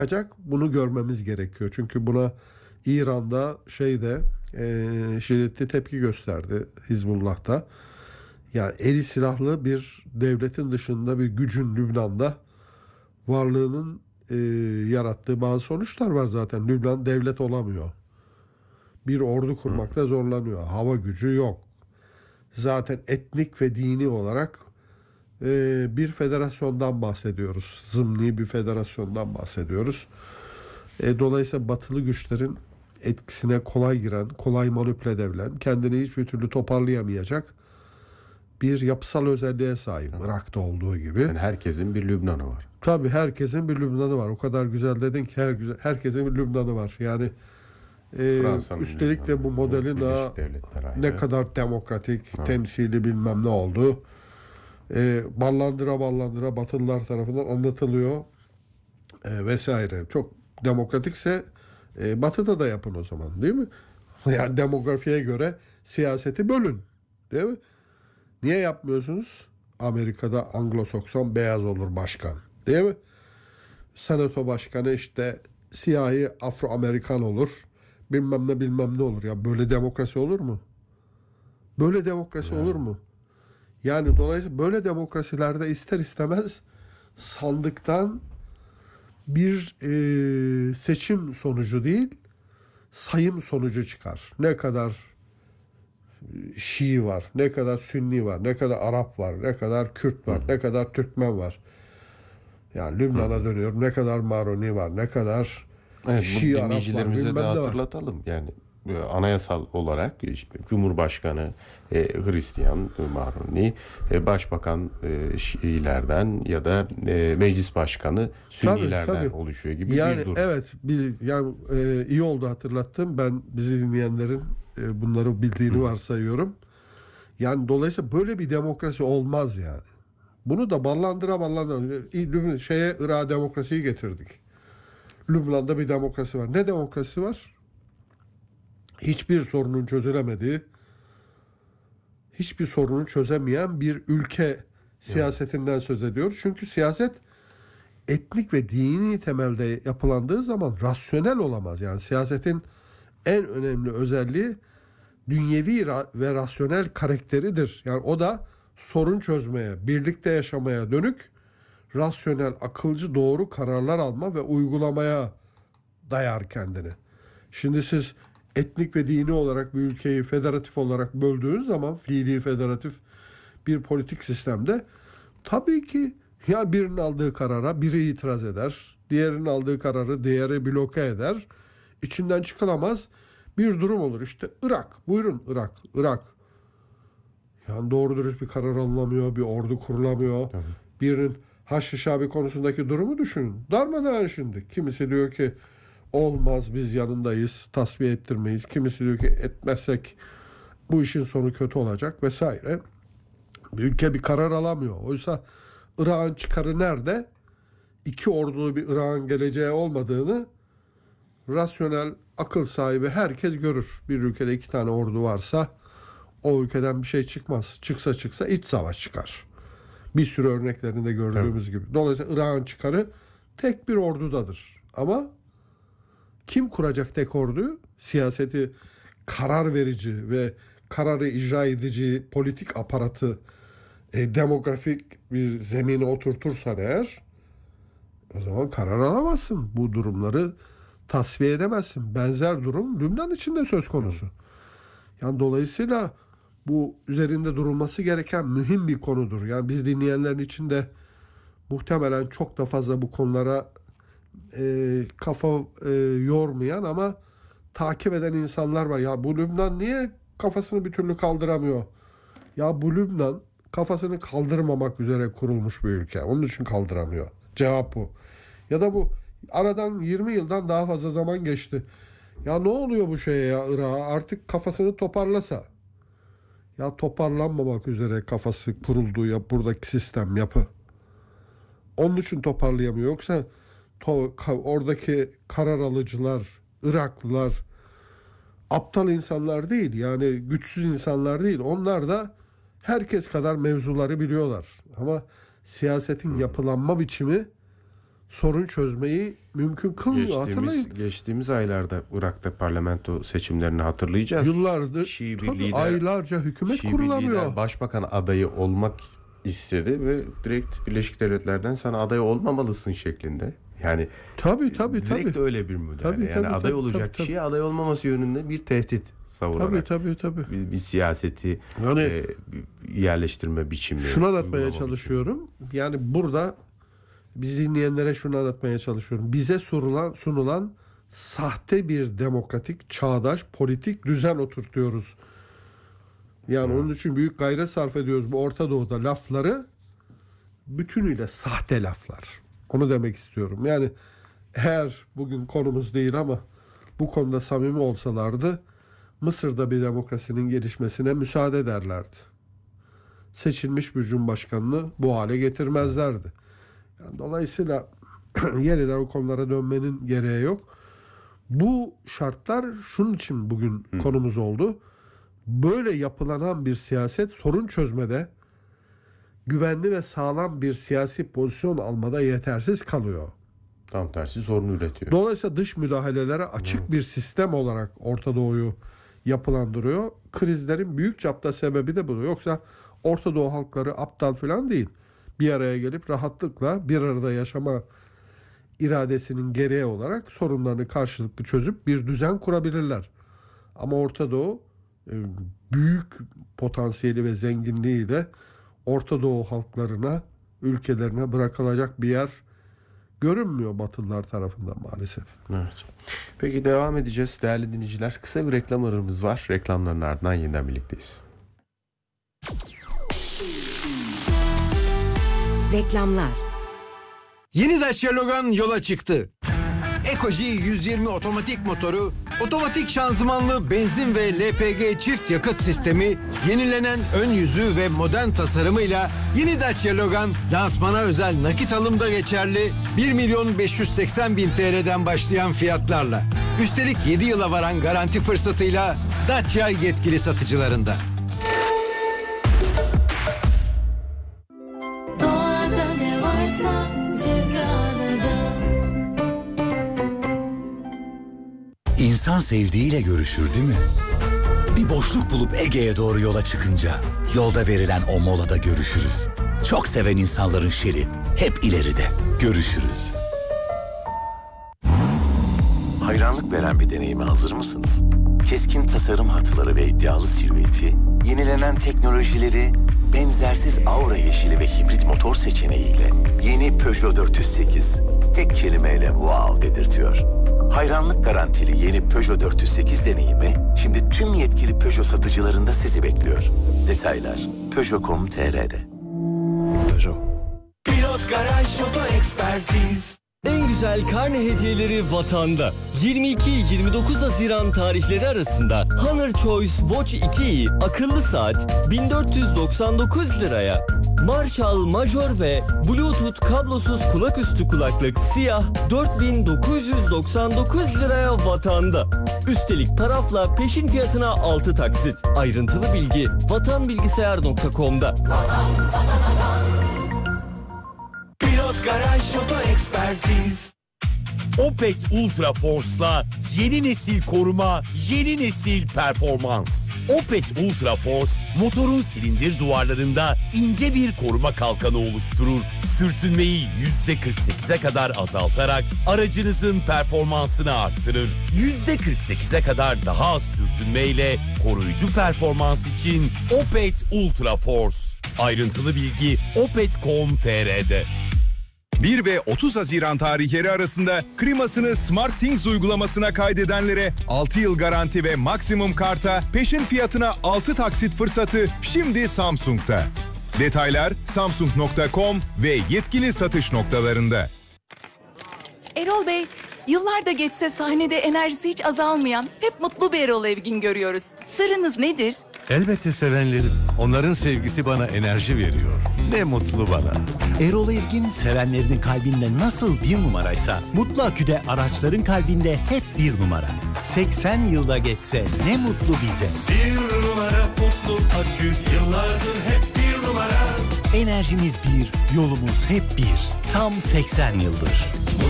Bunu görmemiz gerekiyor. Çünkü buna İran'da şiddetli tepki gösterdi, Hizbullah'ta. Yani eli silahlı bir devletin dışında bir gücün Lübnan'da varlığının yarattığı bazı sonuçlar var zaten. Lübnan devlet olamıyor. Bir ordu kurmakta zorlanıyor. Hava gücü yok. Zaten etnik ve dini olarak bir federasyondan bahsediyoruz. Zımni bir federasyondan bahsediyoruz. Dolayısıyla batılı güçlerin etkisine kolay giren, kolay manipüle edilen, kendini hiçbir türlü toparlayamayacak bir yapısal özelliğe sahip. Irak'ta olduğu gibi. Yani herkesin bir Lübnan'ı var. Tabii herkesin bir Lübnan'ı var. O kadar güzel dedin ki herkesin bir Lübnan'ı var. Yani üstelik de bu modelin ne kadar demokratik, temsili bilmem ne oldu. Ballandıra Batılılar tarafından anlatılıyor vesaire. Çok demokratikse Batı'da da yapın o zaman, değil mi? Yani demografiye göre siyaseti bölün, değil mi? Niye yapmıyorsunuz? Amerika'da Anglo-Sakson beyaz olur başkan, değil mi? Senato başkanı işte siyahi Afro-Amerikan olur. Bilmem ne olur. Ya böyle demokrasi olur mu? Böyle demokrasi olur mu? Yani dolayısıyla böyle demokrasilerde ister istemez sandıktan bir seçim sonucu değil, sayım sonucu çıkar. Ne kadar Şii var, ne kadar Sünni var, ne kadar Arap var, ne kadar Kürt var, ne kadar Türkmen var. Yani Lübnan'a dönüyorum, ne kadar Maroni var, ne kadar Şii Arap var, Dinleyicilerimize de bilmem ne var. hatırlatalım. Yani anayasal olarak işte Cumhurbaşkanı Hristiyan, Maroni, Başbakan Şiilerden ya da Meclis Başkanı Sünnilerden Tabii. oluşuyor gibi Yani bir durum. evet, iyi oldu hatırlattım. Ben bizi dinleyenlerin bunları bildiğini varsayıyorum. Yani dolayısıyla böyle bir demokrasi olmaz yani. Bunu da ballandıra Irak'a demokrasiyi getirdik. Lübnan'da bir demokrasi var. Ne demokrasi var? Hiçbir sorunun çözülemediği, hiçbir sorunu çözemeyen bir ülke siyasetinden söz ediyoruz. Çünkü siyaset etnik ve dini temelde yapılandığı zaman rasyonel olamaz. Yani siyasetin en önemli özelliği dünyevi ve rasyonel karakteridir. Yani o da sorun çözmeye, birlikte yaşamaya dönük rasyonel, akılcı, doğru kararlar alma ve uygulamaya dayar kendini. Şimdi siz etnik ve dini olarak bir ülkeyi federatif olarak böldüğünüz zaman fiili federatif bir politik sistemde tabii ki ya birinin aldığı karara biri itiraz eder, diğerinin aldığı kararı diğeri bloke eder. İçinden çıkılamaz bir durum olur. İşte Irak. Buyurun Irak. Yani doğru dürüst bir karar alınamıyor, bir ordu kurulamıyor. Tabii. Birinin Haçlı Şabi konusundaki durumu düşünün. Darmadağın şimdi. Kimisi diyor ki olmaz, biz yanındayız, tasfiye ettirmeyiz. Kimisi diyor ki etmezsek bu işin sonu kötü olacak vesaire. Bir ülke bir karar alamıyor. Oysa Irak'ın çıkarı nerede? İki ordulu bir Irak'ın geleceği olmadığını rasyonel, akıl sahibi herkes görür. Bir ülkede iki tane ordu varsa o ülkeden bir şey çıkmaz. Çıksa iç savaş çıkar. Bir sürü örneklerinde gördüğümüz gibi. Dolayısıyla Irak'ın çıkarı tek bir ordudadır. Ama kim kuracak tek orduyu? Siyaseti karar verici ve kararı icra edici politik aparatı demografik bir zemine oturtursan eğer, o zaman karar alamazsın. Bu durumları tasfiye edemezsin. Benzer durum Lübnan için de söz konusu. Yani dolayısıyla bu üzerinde durulması gereken mühim bir konudur. Yani biz dinleyenlerin içinde muhtemelen çok da fazla bu konulara kafa yormayan ama takip eden insanlar var. Ya bu Lübnan niye kafasını bir türlü kaldıramıyor? Ya bu Lübnan kafasını kaldırmamak üzere kurulmuş bir ülke. Onun için kaldıramıyor. Cevap bu. Ya da bu aradan 20 yıldan daha fazla zaman geçti. Ya ne oluyor bu şeye ya Irak'a? Artık kafasını toparlasa. Ya toparlanmamak üzere kafası kurulduğu ya buradaki sistem, yapı. Onun için toparlayamıyor. Yoksa oradaki karar alıcılar, Iraklılar aptal insanlar değil. Yani güçsüz insanlar değil. Onlar da herkes kadar mevzuları biliyorlar. Ama siyasetin yapılanma biçimi sorun çözmeyi mümkün kılmıyor. Hatırlayın. Geçtiğimiz aylarda Irak'ta parlamento seçimlerini hatırlayacağız. Yıllardır, Şii bir tabii, lider, aylarca hükümet Şii bir kurulamıyor. lider başbakan adayı olmak istedi ve direkt Birleşik Devletler'den sen aday olmamalısın şeklinde. Yani Tabii. direkt öyle bir müdahale. Tabii, yani aday tabii, olacak tabii. kişiye aday olmaması yönünde bir tehdit savurarak. Tabii. Bir siyaseti Yani yerleştirme biçimi. şunu anlatmaya uygulama çalışıyorum. Yani burada bizi dinleyenlere şunu anlatmaya çalışıyorum. Bize sunulan sahte bir demokratik, çağdaş, politik düzen oturtuyoruz. Yani onun için büyük gayret sarf ediyoruz bu Orta Doğu'da lafları bütünüyle sahte laflar. Onu demek istiyorum. Yani eğer bugün konumuz değil ama bu konuda samimi olsalardı Mısır'da bir demokrasinin gelişmesine müsaade ederlerdi. Seçilmiş bir cumhurbaşkanını bu hale getirmezlerdi. Yani dolayısıyla yeniden o konulara dönmenin gereği yok. Bu şartlar şunun için bugün konumuz oldu. Böyle yapılanan bir siyaset sorun çözmede, güvenli ve sağlam bir siyasi pozisyon almada yetersiz kalıyor. Tam tersi sorun üretiyor. Dolayısıyla dış müdahalelere açık bir sistem olarak Orta Doğu'yu yapılandırıyor. Krizlerin büyük çapta sebebi de bu. Yoksa Orta Doğu halkları aptal falan değil. Bir araya gelip rahatlıkla bir arada yaşama iradesinin gereği olarak sorunlarını karşılıklı çözüp bir düzen kurabilirler. Ama Orta Doğu büyük potansiyeli ve zenginliğiyle Orta Doğu halklarına, ülkelerine bırakılacak bir yer görünmüyor Batılılar tarafından maalesef. Evet. Peki devam edeceğiz değerli dinleyiciler. Kısa bir reklam aramız var. Reklamların ardından yeniden birlikteyiz. Reklamlar. Yeni Dacia Logan yola çıktı. Ekoji 120 otomatik motoru, otomatik şanzımanlı benzin ve LPG çift yakıt sistemi, yenilenen ön yüzü ve modern tasarımıyla yeni Dacia Logan lansmana özel nakit alımda geçerli 1.580.000 TL'den başlayan fiyatlarla. Üstelik 7 yıla varan garanti fırsatıyla Dacia yetkili satıcılarında. Doğada ne varsa Sevda'da. İnsan sevdiğiyle görüşür değil mi? Bir boşluk bulup Ege'ye doğru yola çıkınca yolda verilen o molada görüşürüz. Çok seven insanların şeri hep ileride. Görüşürüz. Hayranlık veren bir deneyime hazır mısınız? Keskin tasarım hatları ve iddialı silüeti, yenilenen teknolojileri, benzersiz aura yeşili ve hibrit motor seçeneğiyle yeni Peugeot 408 tek kelimeyle wow dedirtiyor. Hayranlık garantili yeni Peugeot 408 deneyimi şimdi tüm yetkili Peugeot satıcılarında sizi bekliyor. Detaylar Peugeot.com.tr'de. Peugeot. Pilot Garaj Oto Ekspertiz. En güzel karne hediyeleri Vatan'da. 22-29 Haziran tarihleri arasında Honor Choice Watch 2i akıllı saat 1499 liraya. Marshall Major ve Bluetooth kablosuz kulaküstü kulaklık siyah 4999 liraya Vatan'da. Üstelik parafla peşin fiyatına 6 taksit. Ayrıntılı bilgi vatanbilgisayar.com'da. Pilot Garaj Oto Ekspertiz. Opet Ultra Force'la yeni nesil koruma, yeni nesil performans. Opet Ultra Force, motorun silindir duvarlarında ince bir koruma kalkanı oluşturur. Sürtünmeyi %48'e kadar azaltarak aracınızın performansını arttırır. %48'e kadar daha az sürtünmeyle koruyucu performans için Opet Ultra Force. Ayrıntılı bilgi opet.com.tr'de. 1 ve 30 Haziran tarihleri arasında klimasını SmartThings uygulamasına kaydedenlere 6 yıl garanti ve maksimum karta peşin fiyatına 6 taksit fırsatı şimdi Samsung'da. Detaylar samsung.com ve yetkili satış noktalarında. Erol Bey, yıllar da geçse sahnede enerjisi hiç azalmayan, hep mutlu bir Erol Evgin görüyoruz. Sırrınız nedir? Elbette sevenlerim. Onların sevgisi bana enerji veriyor. Ne mutlu bana. Erol Evgin sevenlerinin kalbinde nasıl bir numaraysa Mutlu Akü'de araçların kalbinde hep bir numara. 80 yılda geçse ne mutlu bize. Bir numara Mutlu Akü, yıllardır hep bir numara. Enerjimiz bir, yolumuz hep bir. Tam 80 yıldır.